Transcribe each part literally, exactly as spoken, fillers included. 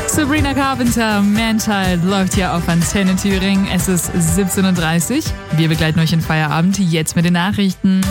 Sabrina Carpenter, Manchild, läuft hier auf Antenne Thüringen. Es ist siebzehn Uhr dreißig. Wir begleiten euch in Feierabend, jetzt mit den Nachrichten.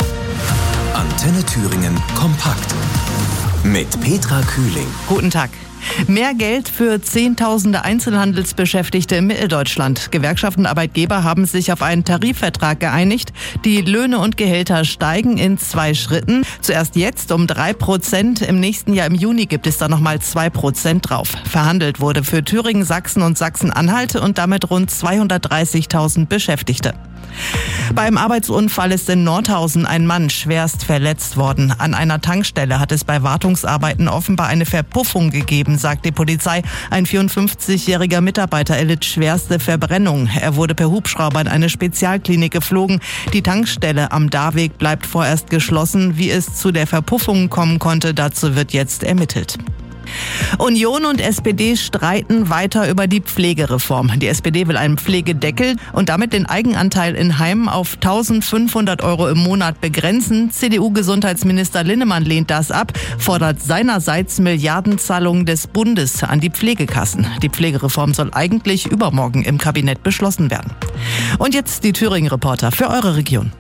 Antenne Thüringen kompakt mit Petra Kühling. Guten Tag. Mehr Geld für Zehntausende Einzelhandelsbeschäftigte in Mitteldeutschland. Gewerkschaften und Arbeitgeber haben sich auf einen Tarifvertrag geeinigt. Die Löhne und Gehälter steigen in zwei Schritten. Zuerst jetzt um drei Prozent. Im nächsten Jahr im Juni gibt es da nochmal zwei Prozent drauf. Verhandelt wurde für Thüringen, Sachsen und Sachsen-Anhalt und damit rund zweihundertdreißigtausend Beschäftigte. Beim Arbeitsunfall ist in Nordhausen ein Mann schwerst verletzt worden. An einer Tankstelle hat es bei Wartungsarbeiten offenbar eine Verpuffung gegeben, sagt die Polizei. Ein vierundfünfzigjähriger Mitarbeiter erlitt schwerste Verbrennung. Er wurde per Hubschrauber in eine Spezialklinik geflogen. Die Tankstelle am Darweg bleibt vorerst geschlossen. Wie es zu der Verpuffung kommen konnte, dazu wird jetzt ermittelt. Union und S P D streiten weiter über die Pflegereform. Die S P D will einen Pflegedeckel und damit den Eigenanteil in Heimen auf eintausendfünfhundert Euro im Monat begrenzen. C D U-Gesundheitsminister Linnemann lehnt das ab, fordert seinerseits Milliardenzahlungen des Bundes an die Pflegekassen. Die Pflegereform soll eigentlich übermorgen im Kabinett beschlossen werden. Und jetzt die Thüringen-Reporter für eure Region.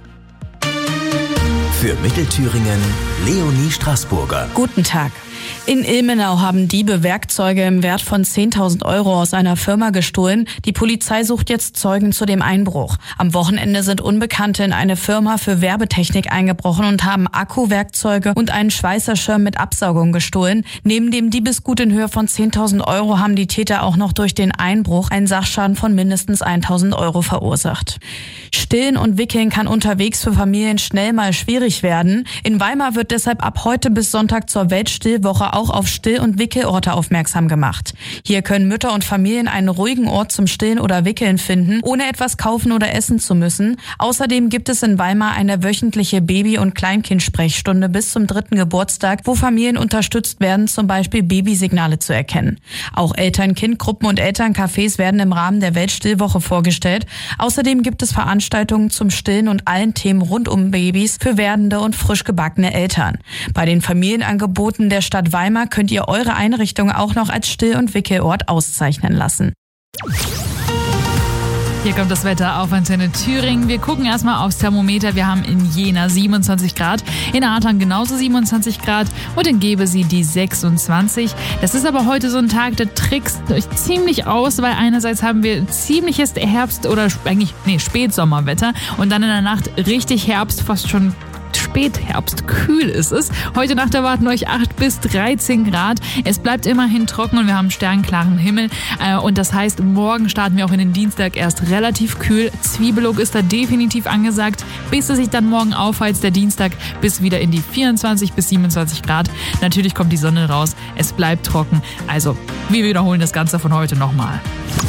Für Mittelthüringen Leonie Straßburger. Guten Tag. In Ilmenau haben Diebe Werkzeuge im Wert von zehntausend Euro aus einer Firma gestohlen. Die Polizei sucht jetzt Zeugen zu dem Einbruch. Am Wochenende sind Unbekannte in eine Firma für Werbetechnik eingebrochen und haben Akkuwerkzeuge und einen Schweißerschirm mit Absaugung gestohlen. Neben dem Diebesgut in Höhe von zehntausend Euro haben die Täter auch noch durch den Einbruch einen Sachschaden von mindestens eintausend Euro verursacht. Stillen und Wickeln kann unterwegs für Familien schnell mal schwierig werden. In Weimar wird deshalb ab heute bis Sonntag zur Weltstillwoche auch auf Still- und Wickelorte aufmerksam gemacht. Hier können Mütter und Familien einen ruhigen Ort zum Stillen oder Wickeln finden, ohne etwas kaufen oder essen zu müssen. Außerdem gibt es in Weimar eine wöchentliche Baby- und Kleinkindsprechstunde bis zum dritten Geburtstag, wo Familien unterstützt werden, zum Beispiel Babysignale zu erkennen. Auch Eltern-Kind-Gruppen und Elterncafés werden im Rahmen der Weltstillwoche vorgestellt. Außerdem gibt es Veranstaltungen zum Stillen und allen Themen rund um Babys für werdende und frisch gebackene Eltern. Bei den Familienangeboten der Stadt Weimar könnt ihr eure Einrichtung auch noch als Still- und Wickelort auszeichnen lassen. Hier kommt das Wetter auf Antenne Thüringen. Wir gucken erstmal aufs Thermometer. Wir haben in Jena siebenundzwanzig Grad, in Artern genauso siebenundzwanzig Grad und in Gebesee die sechsundzwanzig. Das ist aber heute so ein Tag, der trickst euch ziemlich aus, weil einerseits haben wir ziemliches Herbst- oder eigentlich nee, Spätsommerwetter und dann in der Nacht richtig Herbst, fast schon Spätherbst, kühl ist es. Heute Nacht erwarten euch acht bis dreizehn Grad. Es bleibt immerhin trocken und wir haben sternklaren Himmel. Und das heißt, morgen starten wir auch in den Dienstag erst relativ kühl. Zwiebellook ist da definitiv angesagt, bis es sich dann morgen aufheizt, der Dienstag, bis wieder in die vierundzwanzig bis siebenundzwanzig Grad. Natürlich kommt die Sonne raus, es bleibt trocken. Also, wir wiederholen das Ganze von heute nochmal.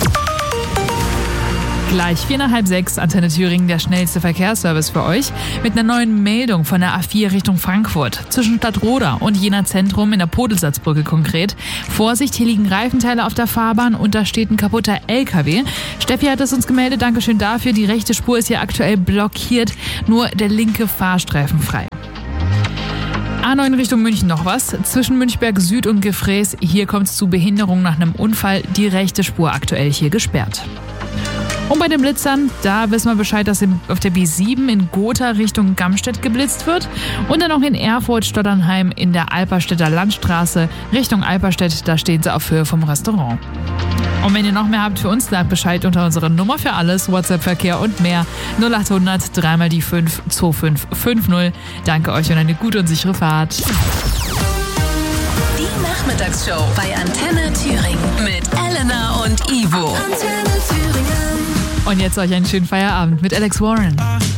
Gleich vier nach halb sechs, Antenne Thüringen, der schnellste Verkehrsservice für euch. Mit einer neuen Meldung von der A vier Richtung Frankfurt. Zwischen Stadtroda und Jena Zentrum in der Podelsatzbrücke konkret. Vorsicht, hier liegen Reifenteile auf der Fahrbahn und da steht ein kaputter L K W. Steffi hat es uns gemeldet, Dankeschön dafür. Die rechte Spur ist hier aktuell blockiert, nur der linke Fahrstreifen frei. A neun Richtung München noch was. Zwischen Münchberg Süd und Gefräß, hier kommt es zu Behinderung nach einem Unfall. Die rechte Spur aktuell hier gesperrt. Und bei den Blitzern, da wissen wir Bescheid, dass auf der B sieben in Gotha Richtung Gamstedt geblitzt wird. Und dann noch in Erfurt-Stotternheim in der Alperstädter Landstraße Richtung Alperstedt, da stehen sie auf Höhe vom Restaurant. Und wenn ihr noch mehr habt für uns, sagt Bescheid unter unserer Nummer für alles, WhatsApp-Verkehr und mehr. null acht hundert, dreimal die fünf, zwei fünf fünf null. Danke euch und eine gute und sichere Fahrt. Die Nachmittagsshow bei Antenne Thüringen mit Elena und Ivo. Antenne Thüringen. Und jetzt euch einen schönen Feierabend mit Alex Warren.